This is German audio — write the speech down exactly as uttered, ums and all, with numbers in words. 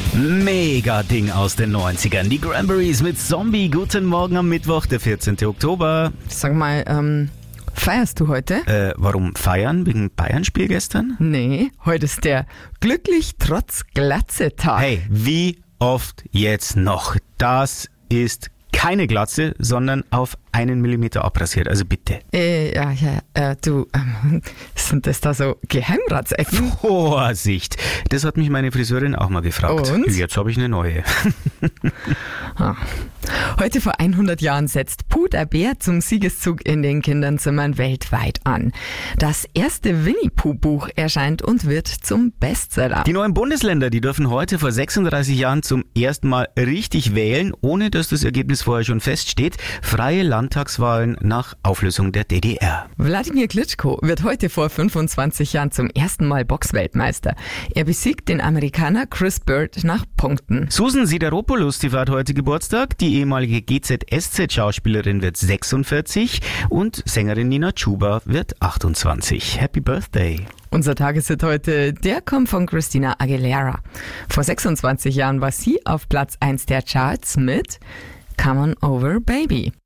Mega Ding aus den neunzigern. Die Cranberries mit Zombie. Guten Morgen am Mittwoch, der vierzehnten Oktober. Sag mal, ähm, feierst du heute? Äh, warum feiern? Wegen Bayern-Spiel gestern? Nee, heute ist der glücklich trotz Glatze-Tag. Hey, wie oft jetzt noch? Das ist keine Glatze, sondern auf einen Millimeter abrasiert. Also bitte. Äh, ja, ja, äh, du, ähm, sind das da so Geheimratsecken? Vorsicht! Das hat mich meine Friseurin auch mal gefragt. Und? Jetzt habe ich eine neue. Ah. Heute vor hundert Jahren setzt Puh der Bär zum Siegeszug in den Kinderzimmern weltweit an. Das erste Winnie-Pooh-Buch erscheint und wird zum Bestseller. Die neuen Bundesländer, die dürfen heute vor sechsunddreißig Jahren zum ersten Mal richtig wählen, ohne dass das Ergebnis vorher schon feststeht. Freie Landtagswahlen nach Auflösung der D D R. Wladimir Klitschko wird heute vor fünfundzwanzig Jahren zum ersten Mal Boxweltmeister. Er besiegt den Amerikaner Chris Bird nach Punkten. Susan Sideropoulos, die hat heute Geburtstag. Die ehemalige G Z S Z-Schauspielerin wird sechsundvierzig und Sängerin Nina Chuba wird achtundzwanzig. Happy Birthday! Unser Tageshit heute, der kommt von Christina Aguilera. Vor sechsundzwanzig Jahren war sie auf Platz eins der Charts mit Come On Over Baby.